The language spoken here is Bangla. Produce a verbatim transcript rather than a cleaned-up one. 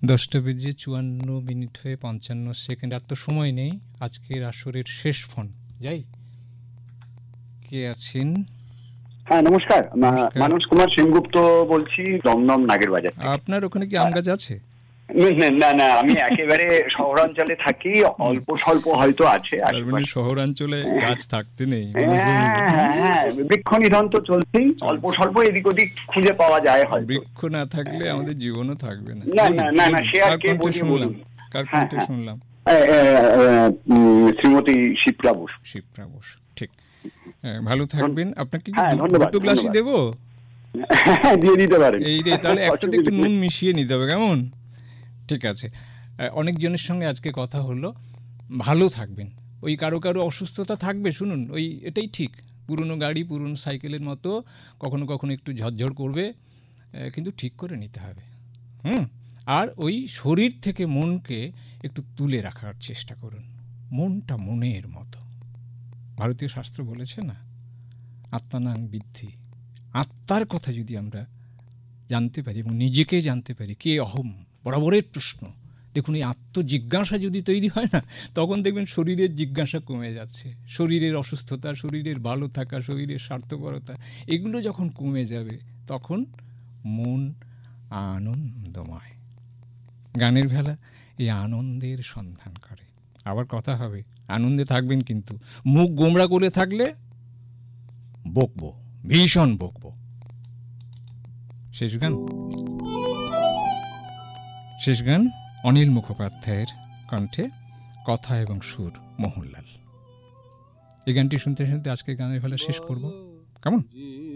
দশটা বেজে চুয়ান্ন মিনিট হয়ে পঞ্চান্ন সেকেন্ড। আর তো সময় নেই, আজকের আসরের শেষ ফোন। যাই, কে আছেন? হ্যাঁ নমস্কার, মানুষ কুমার সেনগুপ্ত বলছি, দমদম নাগের বাজার। আপনার ওখানে কি আম গাছ আছে? না না, আমি একেবারে শহরাঞ্চলে থাকি, অল্প স্বল্প হয়তো আছে। শহরাঞ্চলে গাছ থাকতে নেই, হ্যাঁ বৃক্ষ নিধন তো চলছেই, অল্প স্বল্প এদিক ওদিক খুঁজে পাওয়া যায়। হয় বৃক্ষ না থাকলে আমাদের জীবনও থাকবে না। না না না না, সে আর কে বলুন। কার কণ্ঠে শুনলাম? শ্রীমতী শিপ্রা বসু। শিপ্রা বসু, ঠিক। ভালো থাকবেন। আপনাকে কি দুটো গ্লাসই দেবো? দিয়ে দিতে পারেন। এই রে, তাহলে একটাতে একটু নুন মিশিয়ে নিতে হবে, কেমন? ঠিক আছে। অনেকজনের সঙ্গে আজকে কথা হলো, ভালো থাকবেন। ওই কারো কারো অসুস্থতা থাকবে, শুনুন, ওই এটাই ঠিক। পুরনো গাড়ি পুরনো সাইকেলের মতো কখনো কখনো একটু ঝরঝর করবে, কিন্তু ঠিক করে নিতে হবে। হুম আর ওই শরীর থেকে মনকে একটু তুলে রাখার চেষ্টা করুন। মনটা মনের মতো। ভারতীয় শাস্ত্র বলেছে না, আত্মানাং বিদ্ধি। আত্মার কথা যদি আমরা জানতে পারি এবং নিজেকে জানতে পারি, কে অহম, বরাবরের প্রশ্ন। দেখুন, এই আত্মজিজ্ঞাসা যদি তৈরি হয় না, তখন দেখবেন শরীরের জিজ্ঞাসা কমে যাচ্ছে। শরীরের অসুস্থতা, শরীরের ভালো থাকা, শরীরের স্বার্থপরতা, এগুলো যখন কমে যাবে, তখন মন আনন্দময়। গানের ভেলা এই আনন্দের সন্ধান করে। আবার কথা হবে, আনন্দে থাকবেন, কিন্তু মুখ গোমড়া করে থাকলে বকবো, ভীষণ বকবো। শেষ গান শেষ গান অনিল মুখোপাধ্যায়ের কণ্ঠে, কথা এবং সুর মোহনলাল। এই গানটি শুনতে শুনতে আজকে গানের ভেলা শেষ করব, কেমন?